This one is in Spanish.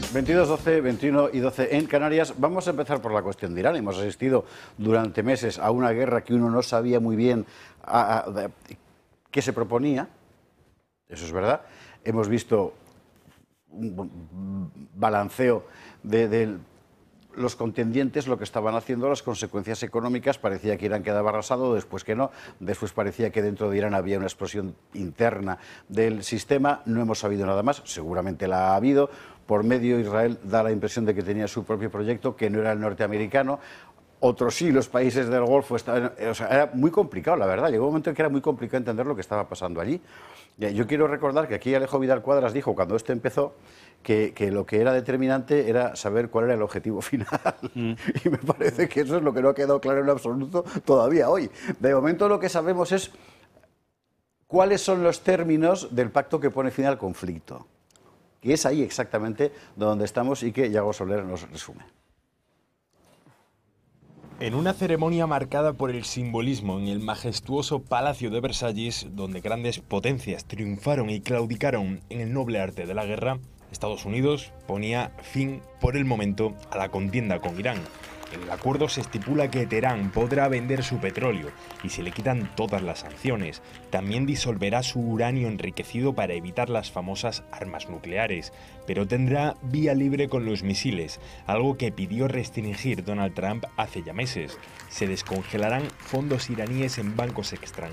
22:12, 21:12 en Canarias. Vamos a empezar por la cuestión de Irán. Hemos asistido durante meses a una guerra que uno no sabía muy bien qué se proponía. Eso es verdad. Hemos visto un balanceo de los contendientes, lo que estaban haciendo, las consecuencias económicas. Parecía que Irán quedaba arrasado, después que no. Después parecía que dentro de Irán había una explosión interna del sistema. No hemos sabido nada más. Seguramente la ha habido. Por medio, Israel da la impresión de que tenía su propio proyecto, que no era el norteamericano. Otros sí, los países del Golfo estaban... O sea, era muy complicado, la verdad. Llegó un momento en que era muy complicado entender lo que estaba pasando allí. Yo quiero recordar que aquí Alejo Vidal Cuadras dijo, cuando esto empezó, que lo que era determinante era saber cuál era el objetivo final. Y me parece que eso es lo que no ha quedado claro en absoluto todavía hoy. De momento lo que sabemos es cuáles son los términos del pacto que pone fin al conflicto. Que es ahí exactamente donde estamos y que Yago Soler nos resume. En una ceremonia marcada por el simbolismo en el majestuoso Palacio de Versalles, donde grandes potencias triunfaron y claudicaron en el noble arte de la guerra, Estados Unidos ponía fin, por el momento, a la contienda con Irán. En el acuerdo se estipula que Teherán podrá vender su petróleo y se le quitan todas las sanciones. También disolverá su uranio enriquecido para evitar las famosas armas nucleares, pero tendrá vía libre con los misiles, algo que pidió restringir Donald Trump hace ya meses. Se descongelarán fondos iraníes en bancos extranjeros.